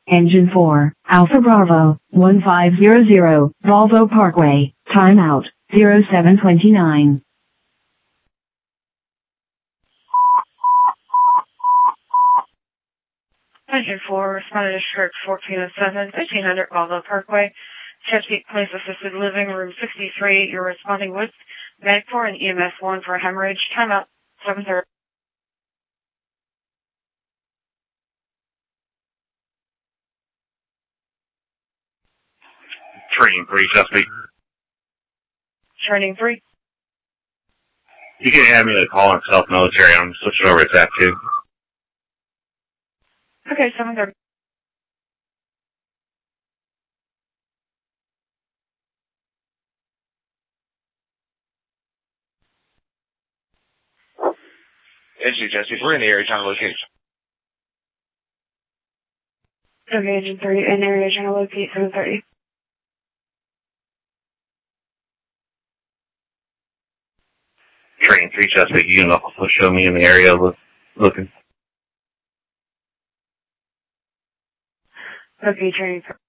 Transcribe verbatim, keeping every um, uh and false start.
Engine four, Alpha Bravo, one five zero zero, Volvo Parkway, timeout, zero seven twenty-nine. Engine four, responded to Shark fourteen oh seven, fifteen hundred Volvo Parkway, Chesapeake Place Assisted Living, room sixty-three. You're responding with Medic four and E M S one for a hemorrhage. Timeout, seven thirty. Training three, Chesapeake. Training three. You can add me to call on self-military. I'm switching over to T A C two. Okay, seven thirty. Engine Chesapeake, we're in the area trying to locate. Okay, Engine three, in area trying to locate seven thirty. Training three, Chesapeake. You can also show me in the area look, looking. Okay, training three.